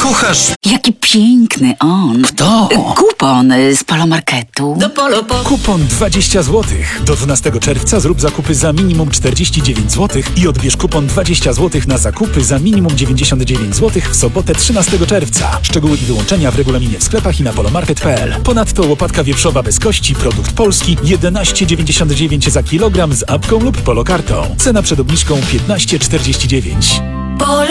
kochasz... Jaki piękny on. Kto? Kupon z Polomarketu. Do Polo. Kupon 20 zł. Do 12 czerwca zrób zakupy za minimum 49 zł i odbierz kupon 20 zł na zakupy za minimum 99 zł w sobotę 13 czerwca. Szczegóły i wyłączenia w regulaminie w sklepach i na polomarket.pl. Ponadto łopatka wieprzowa bez kości, produkt polski, 11,99 za kilogram z apką lub polokartą. Cena przed obniżką 15,49. Polo.